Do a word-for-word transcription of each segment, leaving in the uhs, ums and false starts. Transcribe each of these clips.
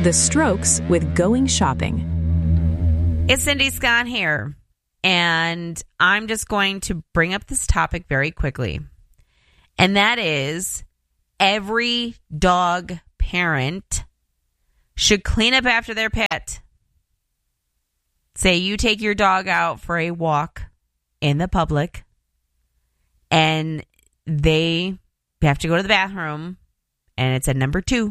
The Strokes with Going Shopping. It's Cindy Scott here, and I'm just going to bring up this topic very quickly. And that is, every dog parent should clean up after their pet. Say you take your dog out for a walk in the public, and they have to go to the bathroom, and it's at number two.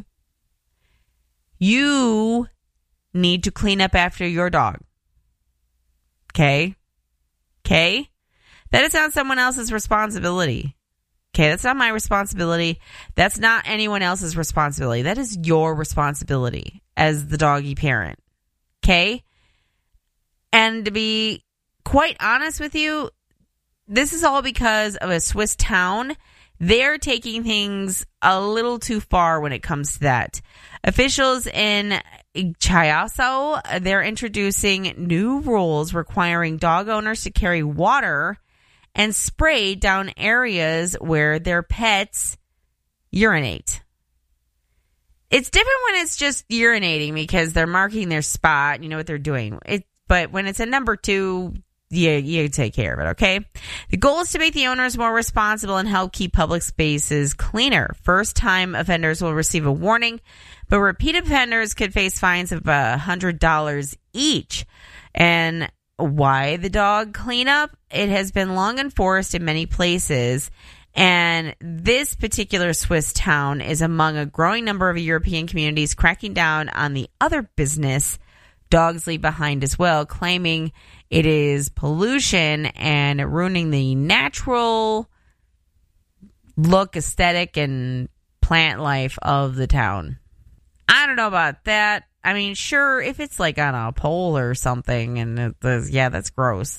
You need to clean up after your dog. Okay? Okay? That is not someone else's responsibility. Okay, that's not my responsibility. That's not anyone else's responsibility. That is your responsibility as the doggy parent. Okay? And to be quite honest with you, this is all because of a Swiss town. They're taking things a little too far when it comes to that. Officials in Chiasso, they're introducing new rules requiring dog owners to carry water and spray down areas where their pets urinate. It's different when it's just urinating because they're marking their spot. You know what they're doing. It, but when it's a number two, you, you take care of it, okay? The goal is to make the owners more responsible and help keep public spaces cleaner. First-time offenders will receive a warning, but repeat offenders could face fines of one hundred dollars each. And why the dog cleanup? It has been long enforced in many places, and this particular Swiss town is among a growing number of European communities cracking down on the other business dogs leave behind as well, claiming it is pollution and ruining the natural look, aesthetic, and plant life of the town. I don't know about that. I mean, sure, if it's like on a pole or something, and it, the, yeah, that's gross.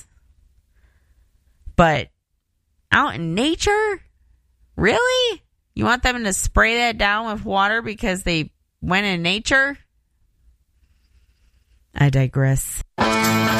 But out in nature? Really? You want them to spray that down with water because they went in nature? I digress.